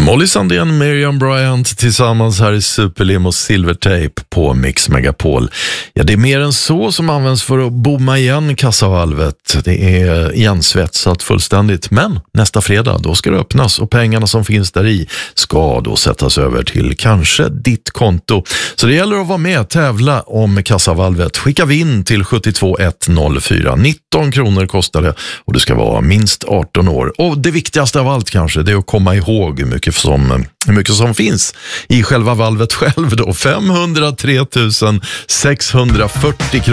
Molly Sandén, Miriam Bryant tillsammans här i Superlim och Silvertape på Mix Megapol. Ja, det är mer än så som används för att bomma igen kassavalvet. Det är igensvetsat fullständigt. Men nästa fredag, då ska det öppnas och pengarna som finns där i ska då sättas över till kanske ditt konto. Så det gäller att vara med och tävla om kassavalvet. Skicka vinn till 72104. 19 kronor kostar det och det ska vara minst 18 år. Och det viktigaste av allt kanske, det är att komma ihåg hur mycket som finns i själva valvet själv då. 503 640 kronor.